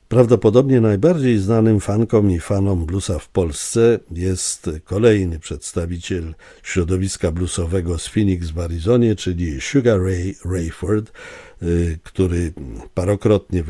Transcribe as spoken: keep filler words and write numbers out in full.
Prawdopodobnie najbardziej znanym fankom i fanom bluesa w Polsce jest kolejny przedstawiciel środowiska bluesowego z Phoenix w Arizonie, czyli Sugar Ray Rayford, który parokrotnie